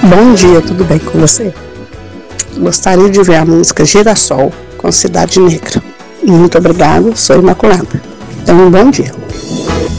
Bom dia, tudo bem com você? Gostaria de ver a música Girassol com Cidade Negra. Muito obrigada, sou Imaculada. Então, um bom dia.